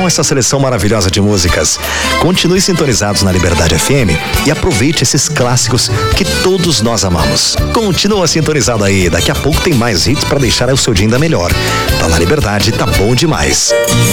essa seleção maravilhosa de músicas. Continue sintonizados na Liberdade FM e aproveite esses clássicos que todos nós amamos. Continua sintonizado aí, daqui a pouco tem mais hits para deixar o seu dia ainda melhor. Tá na Liberdade, tá bom demais.